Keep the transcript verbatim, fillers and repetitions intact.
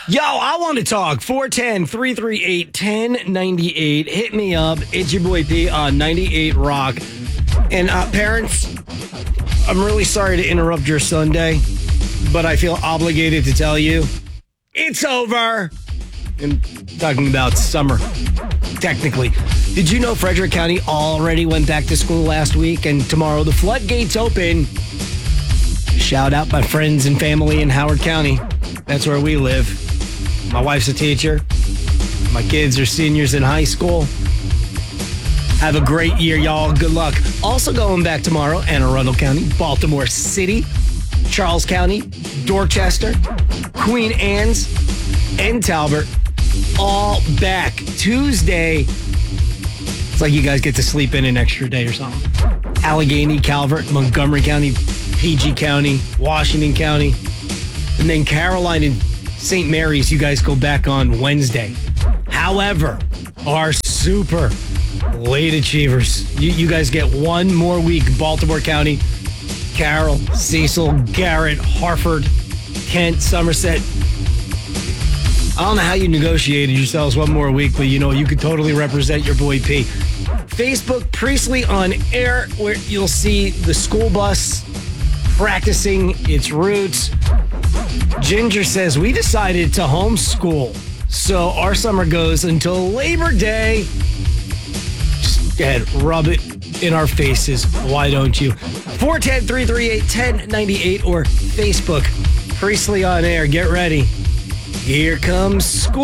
Yo, I want to talk. four one zero, three three eight, one zero nine eight. Hit me up. It's your boy P on ninety-eight Rock. And uh, parents, I'm really sorry to interrupt your Sunday, but I feel obligated to tell you it's over. I'm talking about summer, technically. Did you know Frederick County already went back to school last week, and tomorrow the floodgates open? Shout out my friends and family in Howard County. That's where we live. My wife's a teacher. My kids are seniors in high school. Have a great year, y'all. Good luck. Also going back tomorrow, Anne Arundel County, Baltimore City, Charles County, Dorchester, Queen Anne's, and Talbot. All back Tuesday. It's like you guys get to sleep in an extra day or something. Allegheny, Calvert, Montgomery County, P G County, Washington County, and then Caroline and Saint Mary's, you guys go back on Wednesday. However, our super late achievers, you, you guys get one more week. Baltimore County, Carroll, Cecil, Garrett, Hartford, Kent, Somerset. I don't know how you negotiated yourselves one more week, but you know, you could totally represent your boy P. Facebook, Priestley on Air, where you'll see the school bus practicing its routes. Ginger says, we decided to homeschool, so our summer goes until Labor Day. Just go ahead, rub it in our faces. Why don't you? four one zero, three three eight, one zero nine eight or Facebook, Priestley on Air. Get ready. Here comes school.